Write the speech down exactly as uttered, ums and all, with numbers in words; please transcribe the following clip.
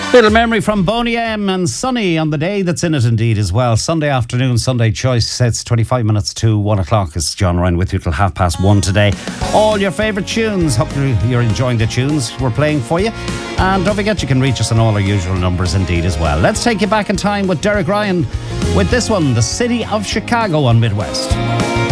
Little memory from Boney M and Sunny on the day that's in it indeed as well. Sunday afternoon, Sunday choice. It's twenty-five minutes to one o'clock. It's John Ryan with you till half past one today. All your favourite tunes. Hopefully you're enjoying the tunes we're playing for you. And don't forget you can reach us on all our usual numbers indeed as well. Let's take you back in time with Derek Ryan with this one, The City of Chicago on Midwest.